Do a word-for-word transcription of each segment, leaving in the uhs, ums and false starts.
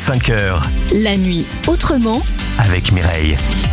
cinq heures. La nuit autrement Avec Mireille.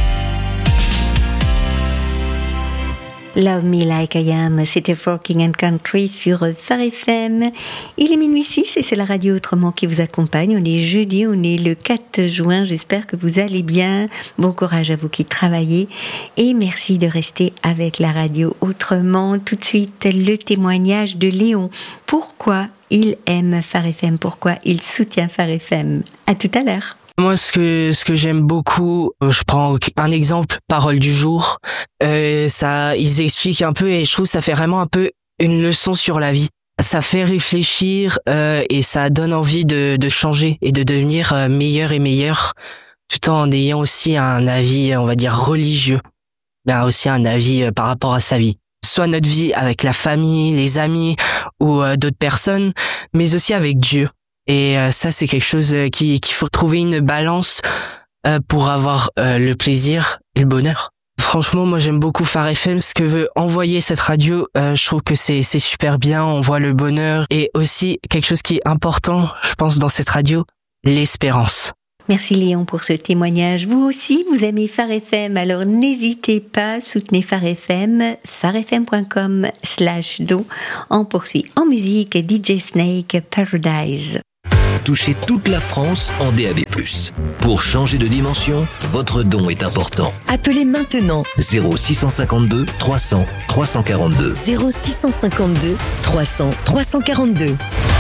Love Me Like I Am, c'était Forking and Country sur Phare F M. Il est minuit six et c'est la radio Autrement qui vous accompagne. On est jeudi, on est le quatre juin. J'espère que vous allez bien. Bon courage à vous qui travaillez. Et merci de rester avec la radio Autrement. Tout de suite, le témoignage de Léon. Pourquoi il aime Phare F M? Pourquoi il soutient Phare F M? À tout à l'heure. Moi, ce que ce que j'aime beaucoup, je prends un exemple, Parole du jour. Euh, ça, ils expliquent un peu et je trouve que ça fait vraiment un peu une leçon sur la vie. Ça fait réfléchir euh, et ça donne envie de de changer et de devenir euh, meilleur et meilleur, tout en ayant aussi un avis, on va dire religieux, mais aussi un avis euh, par rapport à sa vie. Soit notre vie avec la famille, les amis ou euh, d'autres personnes, mais aussi avec Dieu. Et euh, ça, c'est quelque chose euh, qui qu'il faut trouver une balance euh, pour avoir euh, le plaisir et le bonheur. Franchement, moi, j'aime beaucoup Phare F M. Ce que veut envoyer cette radio, euh, je trouve que c'est c'est super bien. On voit le bonheur et aussi quelque chose qui est important, je pense, dans cette radio, l'espérance. Merci Léon pour ce témoignage. Vous aussi, vous aimez Phare F M, alors n'hésitez pas, soutenez Phare F M, pharefm.com slash do. On poursuit en musique D J Snake, Paradise. Touchez toute la France en D A B plus. Pour changer de dimension, votre don est important. Appelez maintenant zéro six cent cinquante-deux trois cents trois cent quarante-deux. zéro six cent cinquante-deux trois cents trois cent quarante-deux.